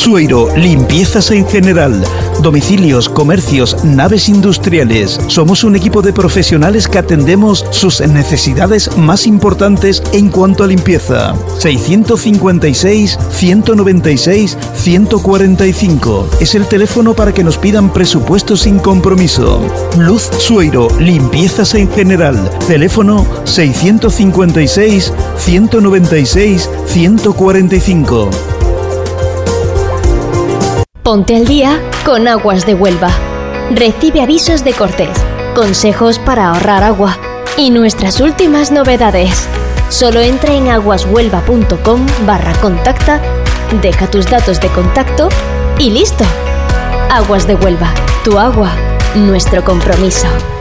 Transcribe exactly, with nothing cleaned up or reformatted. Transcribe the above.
Sueiro, limpiezas en general. Domicilios, comercios, naves industriales. Somos un equipo de profesionales que atendemos sus necesidades más importantes en cuanto a limpieza. seiscientos cincuenta y seis, ciento noventa y seis, ciento cuarenta y cinco. Es el teléfono para que nos pidan presupuestos sin compromiso. Luz Sueiro, limpiezas en general. Teléfono seiscientos cincuenta y seis, ciento noventa y seis, ciento cuarenta y cinco. Ponte al día con Aguas de Huelva. Recibe avisos de cortes, consejos para ahorrar agua y nuestras últimas novedades. Solo entra en aguashuelva.com barra contacta, deja tus datos de contacto y listo. Aguas de Huelva, tu agua, nuestro compromiso.